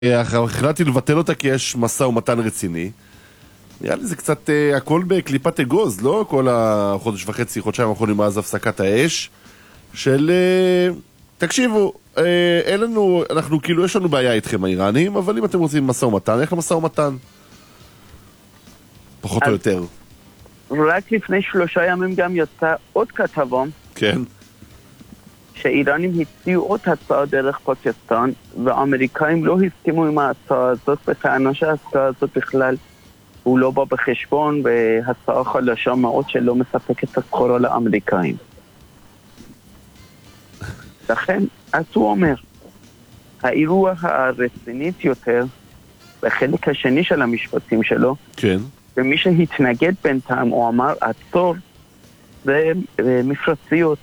החלטתי לבטל אותה כי יש מסע ומתן רציני. נראה לי זה קצת הכל בקליפת אגוז, לא? כל החודש וחצי, חודשיים האחרונים מאז הפסקת האש של... תקשיבו, אין לנו, אנחנו כאילו, יש לנו בעיה איתכם האיראנים, אבל אם אתם רוצים מסע ומתן, איך למסע ומתן? פחות או יותר. רק לפני 3 ימים גם יצא עוד כתבה. כן. שאיראנים הציעו עוד הצעה דרך פקיסטן, והאמריקאים לא הסכימו עם ההצעה הזאת, בטענה שההצעה הזאת בכלל הוא לא בא בחשבון, והצעה חלשה מאוד שלא מספק את הסחורה לאמריקאים. לכן, אז הוא אומר, האירוע הרצינית יותר, בחלק השני של המשפטים שלו, כן. ומי שהתנגד בינתיים, הוא אמר, עצור, זה מפרציות.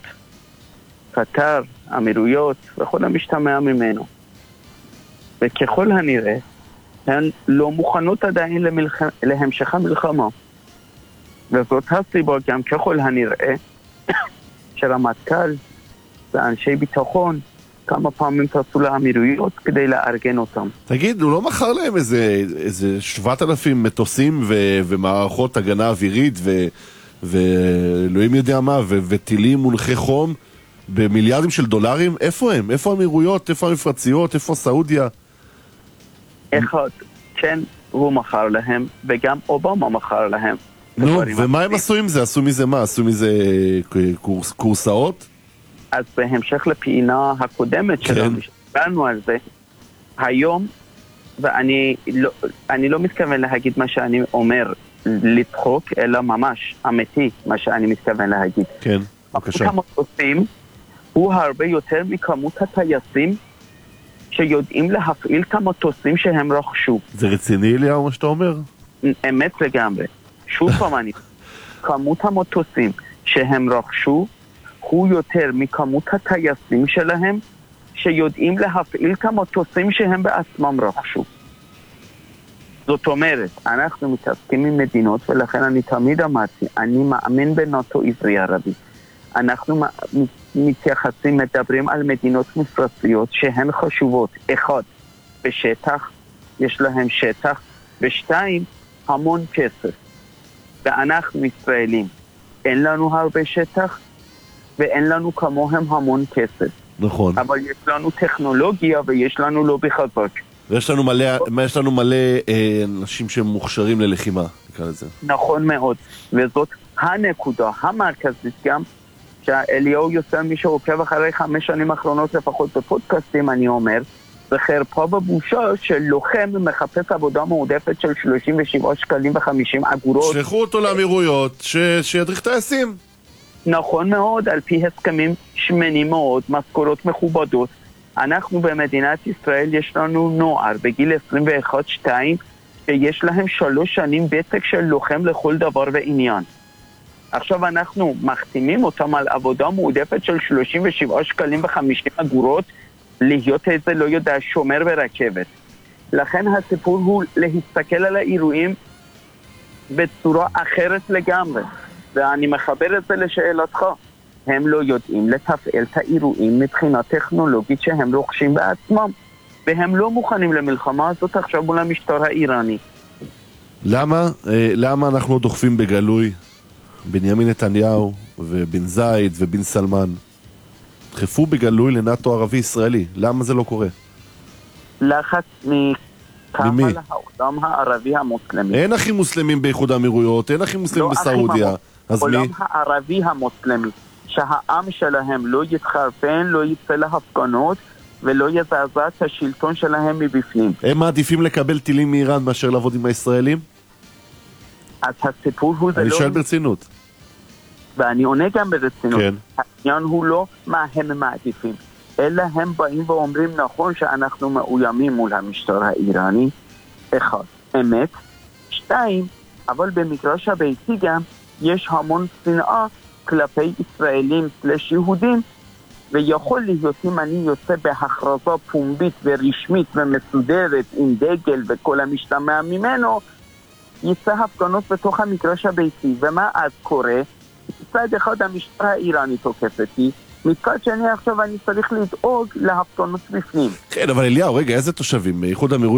קטר, אמירויות, וכל המשתמע ממנו. וככל הנראה, הן לא מוכנות עדיין להמשך המלחמה. וזאת הסיבה גם ככל הנראה, שרמטכ"ל ואנשי ביטחון כמה פעמים טסו לאמירויות כדי לארגן אותם. תגיד, הוא לא מכר להם איזה 7,000 מטוסים ומערכות הגנה אווירית ואלוהים יודע מה, וטילים מונחי חום במיליארדים של דולרים? איפה הם? איפה האמירויות? איפה המפרציות? איפה סעודיה? אחד, כן, הוא מכר להם, וגם אובמה מכר להם. נו, ומה הם עשו עם זה? עשו מזה מה? עשו מזה קורסאות? אז בהמשך לפינה הקודמת שלנו, שדיברנו על זה, היום, ואני לא מתכוון להגיד מה שאני אומר לצחוק, אלא ממש אמיתי מה שאני מתכוון להגיד. כן, בבקשה. הוא הרבה יותר מכמות הטייסים שיודעים להפעיל את המטוסים שהם רכשו. זה רציני אליהו מה שאתה אומר? אמת לגמרי. שוב פעם כמות המטוסים שהם רכשו הוא יותר מכמות הטייסים שלהם שיודעים להפעיל את המטוסים שהם בעצמם רכשו. זאת אומרת, אנחנו מתעסקים עם מדינות, ולכן אני תמיד אמרתי, אני מאמין בנאטו עברי ערבי. אנחנו מתייחסים, מדברים על מדינות מפרציות שהן חשובות. 1, בשטח, יש להם שטח, ו2, המון כסף. ואנחנו ישראלים, אין לנו הרבה שטח, ואין לנו כמוהם המון כסף. נכון. אבל יש לנו טכנולוגיה ויש לנו לובי חזק. ויש לנו מלא אנשים שמוכשרים ללחימה, נקרא לזה. נכון מאוד. וזאת הנקודה המרכזית גם, שאליהו יוסף, מי שעוקב אחרי 5 שנים האחרונות לפחות בפודקאסטים, אני אומר, זה חרפה ובושה של לוחם מחפש עבודה מועדפת של 37 שקלים ו50 אגורות. שלחו אותו לאמירויות, שידריך טייסים. נכון מאוד, על פי הסכמים שמנים מאוד, משכורות מכובדות. אנחנו במדינת ישראל יש לנו נוער בגיל 21-2 שיש להם 3 שנים ותק של לוחם לכל דבר ועניין. עכשיו אנחנו מחתימים אותם על עבודה מועדפת של 37 שקלים ו50 אגורות, להיות איזה לא יודע שומר ברכבת. לכן הסיפור הוא להסתכל על האירועים בצורה אחרת לגמרי. ואני מחבר את זה לשאלתך. הם לא יודעים לתפעל את האירועים מבחינה טכנולוגית שהם רוכשים בעצמם. והם לא מוכנים למלחמה הזאת עכשיו מול המשטר האיראני. למה אנחנו דוחפים בגלוי בנימין נתניהו ובן זייד ובן סלמן? דחפו בגלוי לנאטו ערבי ישראלי. למה זה לא קורה? לחץ מכמה לעולם הערבי המוסלמי. אין אחים מוסלמים באיחוד האמירויות, אין אחים מוסלמים בסעודיה. עולם הערבי המוסלמי, שהעם שלהם לא יתחרפן, לא יצא להפגנות ולא יזעזע את השלטון שלהם מבפנים. הם מעדיפים לקבל טילים מאיראן מאשר לעבוד עם הישראלים? אז הסיפור הוא זה לא... אני שואל ברצינות. ואני עונה גם ברצינות. כן. העניין הוא לא מה הם מעדיפים, אלא הם באים ואומרים נכון שאנחנו מאוימים מול המשטר האיראני. 1, אמת. 2, אבל במגרש הביתי גם יש המון שנאה כלפי ישראלים סלש יהודים, ויכול להיות אם אני יוצא בהכרזה פומבית ורשמית ומסודרת עם דגל וכל המשתמע ממנו, יצא הפגנות בתוך המגרש הביתי. ומה אז קורה? מצד אחד המשטר האיראני תוקף אותי, מצד שני עכשיו אני צריך לדאוג להפתונות בפנים. כן, אבל אליהו, רגע, איזה תושבים? איחוד האמירויות